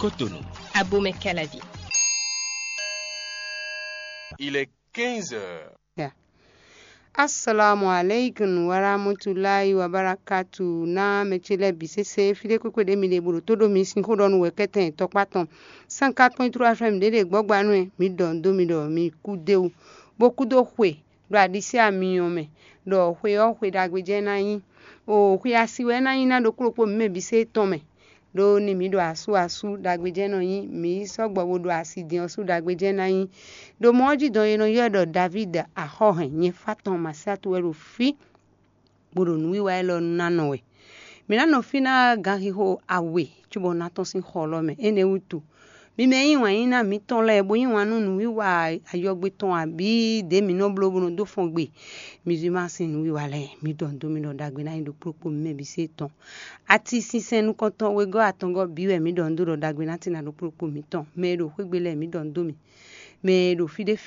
Cotonou. Abomey Calavi. Il est 15 heures. Assalamu alaikum wa rahmatullahi wa barakatuh. Na mechele bisese fide koko de mi le buru todo mi sin ko don we keten to patan 104.3 FM de gbogba nu mi don do mi kude o bo kudo hwe do adisi ami ome do hwe o hwe dagbeje na yin o hwe asiwe na yin na do kuropo mi bi se ton me do ni mi do asu dagbeje na yin mi so gbowo do asidin osu dagbeje na yin do moji don yin yo do David ahohen yin fatan masatu ero fi gboro nu wiwa elo nano we mi na no fina gahiho awe chubo na ton sin holo me ene utu mi me yin wan yin na mi ton le bo yin wan nu wiwa ayogbe ton abi de mi no blobo no do fon gbe mi ma sin wiwa le mi don do mi no dagbe na yin do propo mi bi se ton ati sisen nu kon ton we go atongo biwe mi don do dagbe na ti na do propo mi ton me do hwegbele mi don do mi me do fide